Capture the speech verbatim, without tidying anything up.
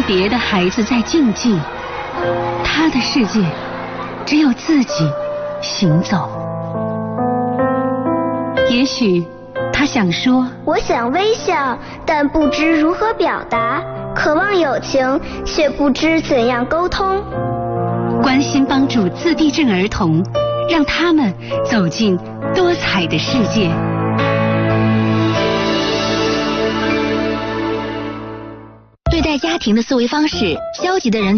别的孩子在竞技，他的世界只有自己行走。也许他想说， 我想微笑，但不知如何表达，渴望友情，却不知怎样沟通。 关心帮助自闭症儿童，让他们走进多彩的世界。 对待家庭的思维方式，消极的人